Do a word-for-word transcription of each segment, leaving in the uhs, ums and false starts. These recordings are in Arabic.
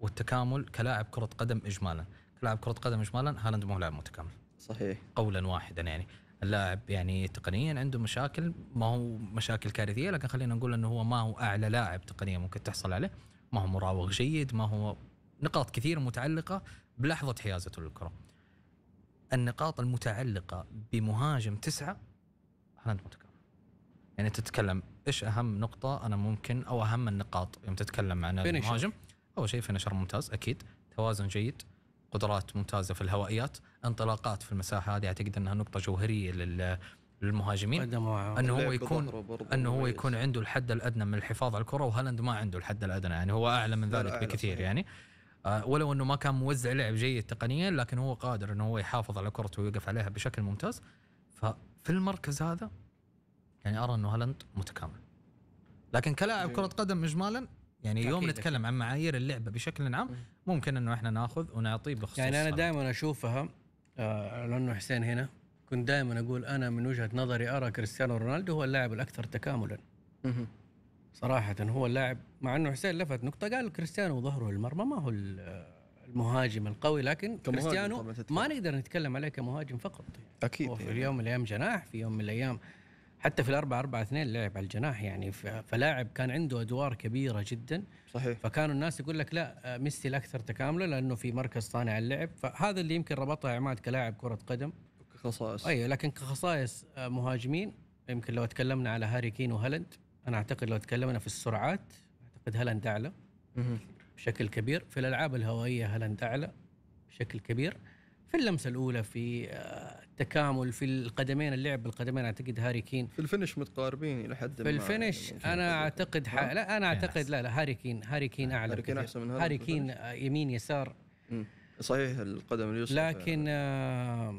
والتكامل كلاعب كرة قدم إجمالا. كلاعب كرة قدم إجمالا هالاند مو لاعب متكامل. صحيح. قولا واحدا يعني اللاعب يعني تقنيا عنده مشاكل، ما هو مشاكل كارثية، لكن خلينا نقول أنه هو ما هو أعلى لاعب تقنيا ممكن تحصل عليه، ما هو مراوغ جيد، ما هو نقاط كثير متعلقة بلحظة حيازته للكرة. النقاط المتعلقة بمهاجم تسعة هالاند متكامل. يعني تتكلم إيش أهم نقطة أنا ممكن أو أهم النقاط يوم تتكلم عن المهاجم؟ أول شيء فينشر ممتاز أكيد، توازن جيد، قدرات ممتازة في الهوائيات، انطلاقات في المساحة هذه أعتقد أنها نقطة جوهرية للمهاجمين، أنه هو يكون أنه هو يكون عنده الحد الأدنى من الحفاظ على الكرة، وهالاند ما عنده الحد الأدنى، يعني هو أعلى من ذلك بكثير يعني. آه ولو أنه ما كان موزع لعب جيد تقنيا، لكن هو قادر أنه هو يحافظ على كرته ويوقف عليها بشكل ممتاز. ففي المركز هذا يعني أرى أنه هالاند متكامل. لكن كلاعب كرة قدم إجمالا يعني يوم نتكلم عن معايير اللعبة بشكل عام ممكن أنه إحنا نأخذ ونعطيه بخصوص. يعني أنا دائما أشوفها آه لأنه حسين هنا كنت دائما أقول أنا من وجهة نظري أرى كريستيانو رونالدو هو اللاعب الأكثر تكاملا صراحة. هو اللاعب، مع أنه حسين لفت نقطة قال كريستيانو ظهره المرمى ما هو المهاجم القوي، لكن كريستيانو ما نقدر نتكلم عليه كمهاجم فقط. أكيد. في اليوم من الأيام جناح، في يوم من الأيام حتى في الأربعة أربعة اثنين لعب على الجناح يعني، فلاعب كان عنده أدوار كبيرة جدا. صحيح. فكانوا الناس يقول لك لا ميسي الأكثر تكاملا لأنه في مركز صانع اللعب، فهذا اللي يمكن ربطها عماد كلاعب كرة قدم كخصائص. أيوة، لكن كخصائص مهاجمين يمكن لو تكلمنا على هاري كين وهالاند، أنا أعتقد لو تكلمنا في السرعات أعتقد هالاند أعلى بشكل كبير، في الألعاب الهوائية هالاند أعلى بشكل كبير، في اللمسة الأولى، في التكامل، في القدمين، اللعب بالقدمين أعتقد هاري كين. في الفينش متقاربين إلى حد ما. في الفينش أنا أعتقد ح... لا أنا أعتقد لا لا هاري كين هاري كين أعلى. هاري كين أحسن من هالاند. هاري كين يمين يسار. مم. صحيح القدم اليسرى. لكن آه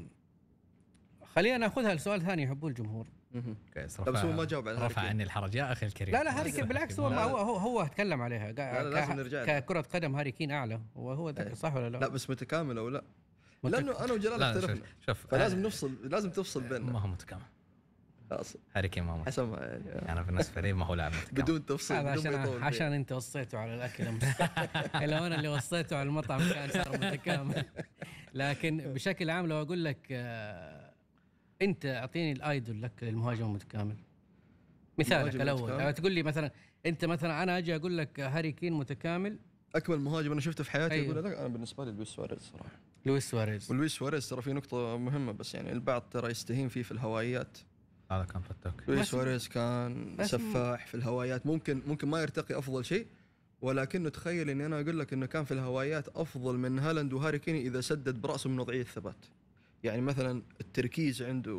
خلينا ناخذها لسؤال ثاني يحبوه الجمهور. بس هو ما جاوب على رفع عني الحرج يا أخي الكريم. لا لا هاري كين بالعكس هو هو هو, هو تكلم عليها ك... ككرة قدم هاري كين أعلى، وهو ذاك صح ولا لا؟ لا بس متكامل أو لا؟ لأنه أنا وجلال اختلفنا. شوف فلازم نفصل، لازم تفصل بيننا. ما هو متكامل. أصل هاري كين ما هو حسب يعني أنا بالنسبة لي ما هو لاعب متكامل. بدون تفصيل. بدون عشان عشان أنت وصيته على الأكل لو أنا اللي وصيته على المطعم كان صار متكامل. لكن بشكل عام لو أقول لك آه أنت أعطيني الآيدول لك للمهاجم المتكامل، مثالك الأول تقول لي مثلا أنت مثلا أنا أجي أقول لك هاري كين متكامل، أكمل مهاجم أنا شفته في حياتي. أيوه. أقول لك أنا بالنسبة لي لويس سواريز صراحة. لويس سواريز ولويس سواريز ترى في نقطة مهمة، بس يعني البعض ترى يستهين فيه في الهوائيات. هذا كان فتوك. لويس سواريز كان سفاح في الهوائيات، ممكن ممكن ما يرتقي أفضل شيء، ولكنه تخيل إني أنا أقول لك إنه كان في الهوائيات أفضل من هالاند وهاري كين إذا سدد برأسه من وضعية الثبات. يعني مثلا التركيز عنده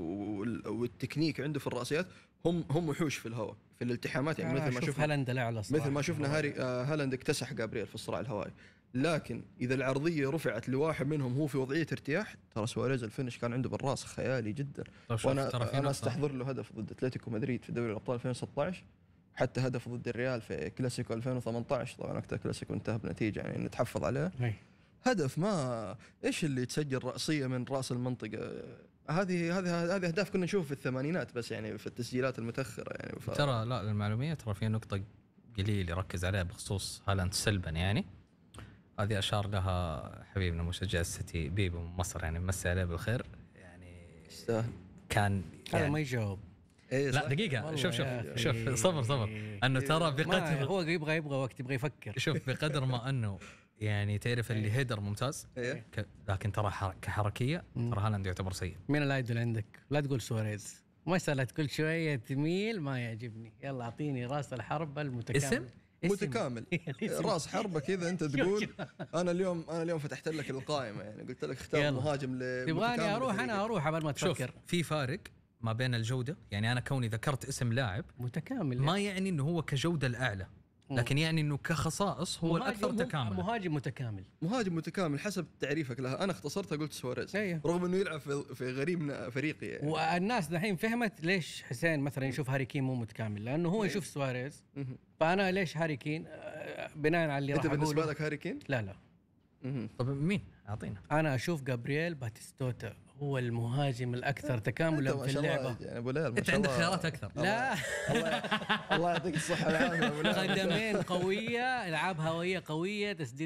والتكنيك عنده في الرأسيات هم هم وحوش في الهواء في الالتحامات. يعني مثل ما شفنا هالاند الأعلى مثل ما شفنا هاري آه هالاند اكتسح جابرييل في الصراع الهوائي، لكن إذا العرضية رفعت لواحد منهم هو في وضعية ارتياح، ترى سواريز الفينش كان عنده بالراس خيالي جدا. وأنا أنا استحضر له هدف ضد أتلتيكو مدريد في دوري الأبطال ألفين وستة عشر، حتى هدف ضد الريال في كلاسيكو ألفين وثمانية عشر، طبعا وقتها كلاسيكو انتهى بنتيجة يعني نتحفظ عليه. هي. هدف ما إيش اللي تسجل رأسية من رأس المنطقة، هذه هذه هذه أهداف كنا نشوف في الثمانينات بس يعني في التسجيلات المتأخرة يعني. ف... ترى لا للمعلومية ترى في نقطة قليل يركز عليها بخصوص هالاند سلبا، يعني هذه أشار لها حبيبنا مشجع السيتي بيبو من مصر، يعني مسي عليه بالخير يعني يستاهل. كان هذا يعني ما يجاوب. إيه لا دقيقة شوف شوف شوف صبر صبر أنه ترى بقدر هو يبغى يبغى وقت يبغى يفكر. شوف بقدر ما أنه يعني تعرف اللي هيدر ممتاز، لكن ترى كحركية ترى هالاند يعتبر سيء. مين اللايدل عندك؟ لا تقول سواريز، مسألة كل شوية تميل ما يعجبني. يلا أعطيني رأس الحرب المتكامل. اسم متكامل. راس حربة كذا أنت تقول. أنا اليوم أنا اليوم فتحت لك القائمة يعني قلت لك اختار مهاجم ل. تبغاني أروح أنا أروح قبل ما تفكر. في فارق ما بين الجودة، يعني أنا كوني ذكرت اسم لاعب متكامل ما يعني إنه هو كجودة الأعلى، لكن يعني انه كخصائص هو الاكثر تكاملا. مهاجم متكامل. مهاجم متكامل حسب تعريفك لها. انا اختصرتها قلت سواريز. أيه. رغم انه يلعب في في غريم فريقي يعني. والناس دحين فهمت ليش حسين مثلا يشوف هاري كين مو متكامل، لانه هو يشوف سواريز. فانا ليش هاري كين بناء على اللي راح اقوله. انت بالنسبه لك هاري كين؟ لا لا. طب مين اعطينا؟ انا اشوف جابرييل باتيستوتا هو المهاجم الاكثر تكاملا في اللعبه. يعني ابو ليل انت عندك خيارات اكثر. لا الله يعطيك الصحه والعافيه. قدمين قويه، العاب هوائيه قويه، تسديد